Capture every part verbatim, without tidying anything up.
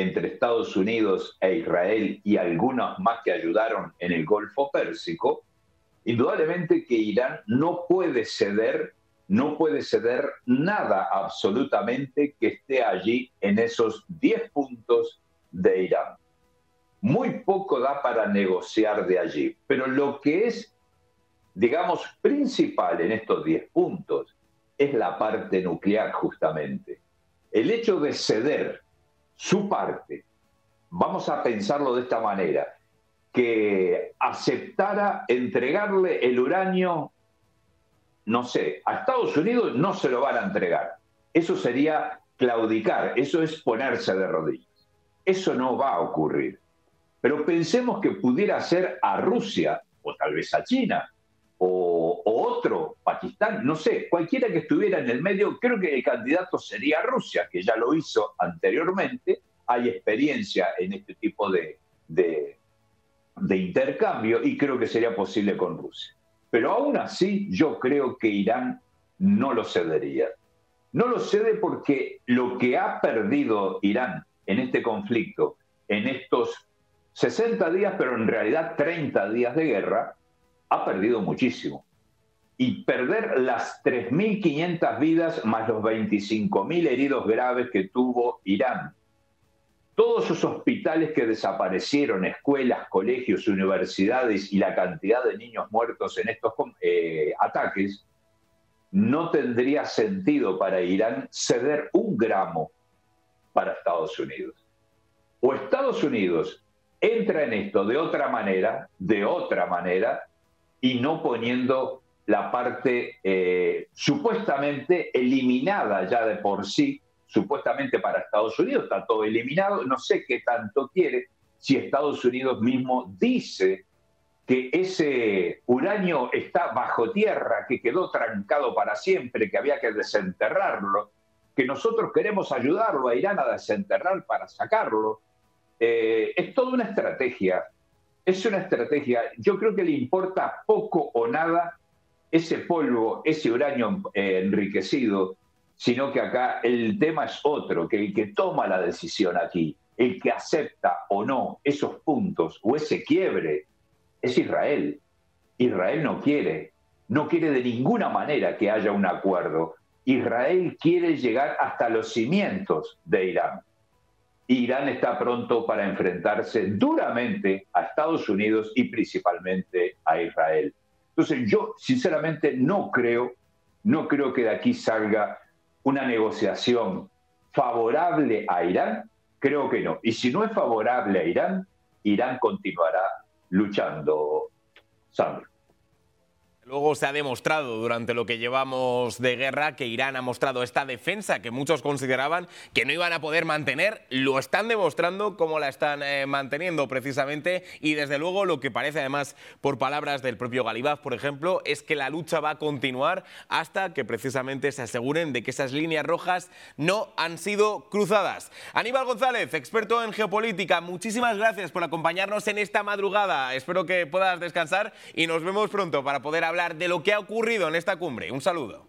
entre Estados Unidos e Israel y algunos más que ayudaron en el Golfo Pérsico, indudablemente que Irán no puede ceder, no puede ceder nada absolutamente que esté allí en esos diez puntos de Irán. Muy poco da para negociar de allí, pero lo que es, digamos, principal en estos diez puntos es la parte nuclear, justamente. El hecho de ceder su parte, vamos a pensarlo de esta manera, que aceptara entregarle el uranio, no sé, a Estados Unidos no se lo van a entregar. Eso sería claudicar, eso es ponerse de rodillas. Eso no va a ocurrir. Pero pensemos que pudiera ser a Rusia, o tal vez a China, o, o otro, Pakistán, no sé, cualquiera que estuviera en el medio. Creo que el candidato sería Rusia, que ya lo hizo anteriormente. Hay experiencia en este tipo de, de, de intercambio y creo que sería posible con Rusia. Pero aún así yo creo que Irán no lo cedería. No lo cede porque lo que ha perdido Irán en este conflicto, en estos sesenta días, pero en realidad treinta días de guerra, ha perdido muchísimo. Y perder las tres mil quinientas vidas más los veinticinco mil heridos graves que tuvo Irán, todos esos hospitales que desaparecieron, escuelas, colegios, universidades y la cantidad de niños muertos en estos eh, ataques, no tendría sentido para Irán ceder un gramo para Estados Unidos. O Estados Unidos entra en esto de otra manera, de otra manera, y no poniendo la parte eh, supuestamente eliminada ya de por sí, supuestamente para Estados Unidos, está todo eliminado, no sé qué tanto quiere, si Estados Unidos mismo dice que ese uranio está bajo tierra, que quedó trancado para siempre, que había que desenterrarlo, que nosotros queremos ayudarlo a Irán a desenterrar para sacarlo. Eh, es toda una estrategia, es una estrategia. Yo creo que le importa poco o nada ese polvo, ese uranio eh, enriquecido, sino que acá el tema es otro, que el que toma la decisión aquí, el que acepta o no esos puntos o ese quiebre, es Israel. Israel no quiere, no quiere de ninguna manera que haya un acuerdo. Israel quiere llegar hasta los cimientos de Irán. Irán está pronto para enfrentarse duramente a Estados Unidos y principalmente a Israel. Entonces yo sinceramente no creo, no creo que de aquí salga una negociación favorable a Irán, creo que no. Y si no es favorable a Irán, Irán continuará luchando, Sandro. Luego se ha demostrado durante lo que llevamos de guerra que Irán ha mostrado esta defensa que muchos consideraban que no iban a poder mantener. Lo están demostrando como la están eh, manteniendo precisamente, y desde luego lo que parece, además por palabras del propio Galibaf, por ejemplo, es que la lucha va a continuar hasta que precisamente se aseguren de que esas líneas rojas no han sido cruzadas. Aníbal González, experto en geopolítica, muchísimas gracias por acompañarnos en esta madrugada. Espero que puedas descansar y nos vemos pronto para poder hablar hablar de lo que ha ocurrido en esta cumbre. Un saludo.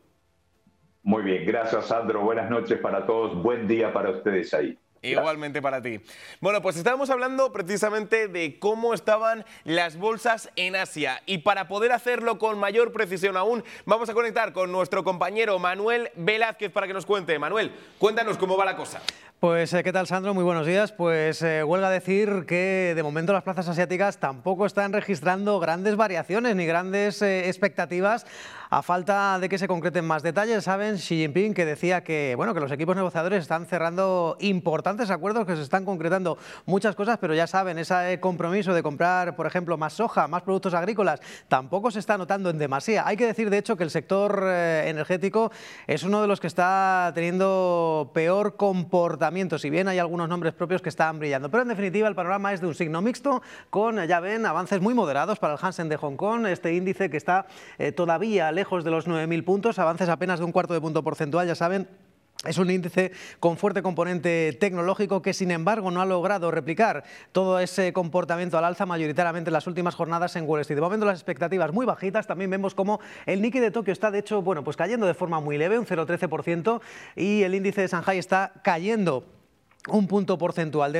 Muy bien, gracias Sandro, buenas noches para todos, buen día para ustedes ahí. Igualmente para ti. Bueno, pues estábamos hablando precisamente de cómo estaban las bolsas en Asia, y para poder hacerlo con mayor precisión aún, vamos a conectar con nuestro compañero Manuel Velázquez para que nos cuente. Manuel, cuéntanos cómo va la cosa. Pues, ¿qué tal, Sandro? Muy buenos días. Pues eh, huelga decir que de momento las plazas asiáticas tampoco están registrando grandes variaciones ni grandes eh, expectativas, a falta de que se concreten más detalles. Saben, Xi Jinping, que decía que, bueno, que los equipos negociadores están cerrando importantes acuerdos, que se están concretando muchas cosas, pero ya saben, ese compromiso de comprar, por ejemplo, más soja, más productos agrícolas, tampoco se está notando en demasía. Hay que decir, de hecho, que el sector eh, energético es uno de los que está teniendo peor comportamiento, si bien hay algunos nombres propios que están brillando. Pero en definitiva el panorama es de un signo mixto, con, ya ven, avances muy moderados para el Hansen de Hong Kong, este índice que está eh, todavía lejos de los nueve mil puntos, avances apenas de un cuarto de punto porcentual, ya saben. Es un índice con fuerte componente tecnológico que, sin embargo, no ha logrado replicar todo ese comportamiento al alza mayoritariamente en las últimas jornadas en Wall Street. De momento las expectativas muy bajitas. También vemos como el Nikkei de Tokio está, de hecho, bueno, pues cayendo de forma muy leve, un cero coma trece por ciento, y el índice de Shanghai está cayendo un punto porcentual. De